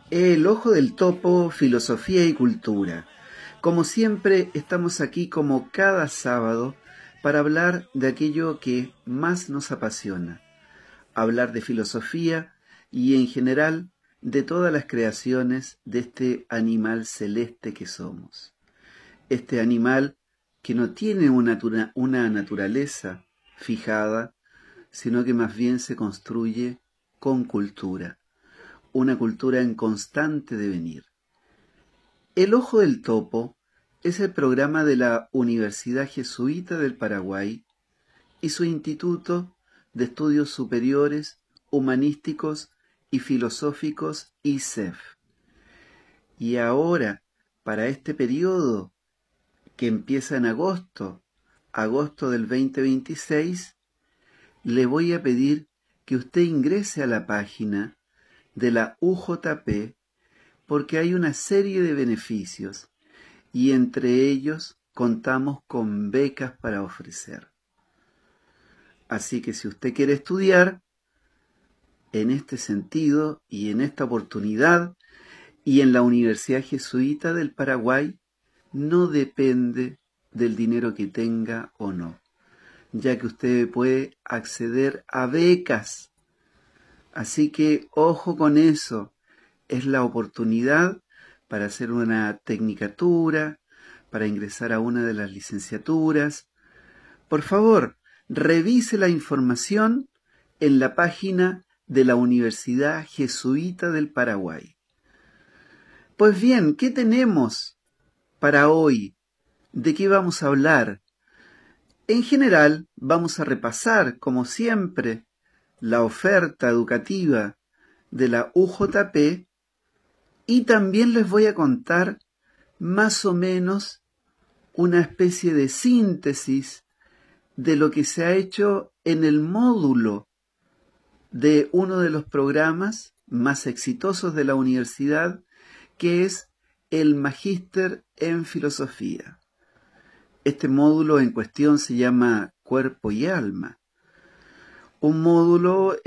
El ojo del topo, filosofía y cultura. Como siempre, estamos aquí como cada sábado para hablar de aquello que más nos apasiona, hablar de filosofía y en general de todas las creaciones de este animal celeste que somos. Este animal que no tiene una naturaleza fijada, sino que más bien se construye con cultura, una cultura en constante devenir. El Ojo del Topo es el programa de la Universidad Jesuita del Paraguay y su Instituto de Estudios Superiores, Humanísticos y Filosóficos ISEF. Y ahora, para este periodo que empieza en agosto del 2026, le voy a pedir que usted ingrese a la página de la UJP porque hay una serie de beneficios y entre ellos contamos con becas para ofrecer. Así que si usted quiere estudiar en este sentido y en esta oportunidad y en la Universidad Jesuita del Paraguay, no depende del dinero que tenga o no, ya que usted puede acceder a becas. Así que ojo con eso. Es la oportunidad para hacer una tecnicatura, para ingresar a una de las licenciaturas. Por favor, revise la información en la página de la Universidad Jesuita del Paraguay. Pues bien, ¿qué tenemos para hoy? ¿De qué vamos a hablar? En general, vamos a repasar, como siempre, la oferta educativa de la UJP. Y también les voy a contar más o menos una especie de síntesis de lo que se ha hecho en el módulo de uno de los programas más exitosos de la universidad, que es el Magíster en Filosofía. Este módulo en cuestión se llama Cuerpo y Alma. Un módulo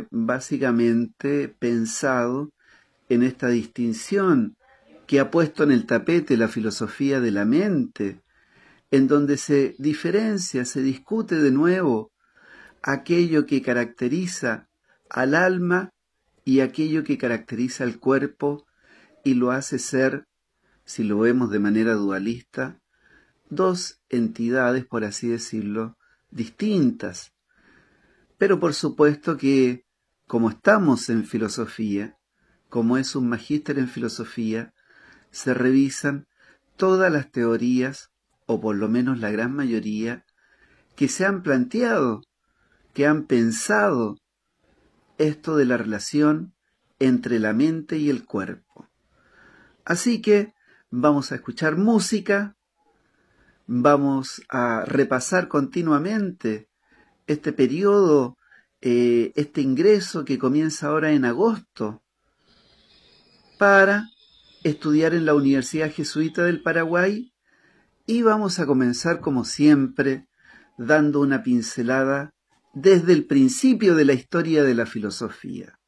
básicamente pensado en esta distinción que ha puesto en el tapete la filosofía de la mente, en donde se diferencia, se discute de nuevo aquello que caracteriza al alma y aquello que caracteriza al cuerpo y lo hace ser, si lo vemos de manera dualista, dos entidades, por así decirlo, distintas. Pero por supuesto que, como estamos en filosofía, como es un magíster en filosofía, se revisan todas las teorías, o por lo menos la gran mayoría, que se han planteado, que han pensado esto de la relación entre la mente y el cuerpo. Así que vamos a escuchar música, vamos a repasar continuamente este periodo, este ingreso que comienza ahora en agosto, para estudiar en la Universidad Jesuita del Paraguay y vamos a comenzar como siempre dando una pincelada desde el principio de la historia de la filosofía.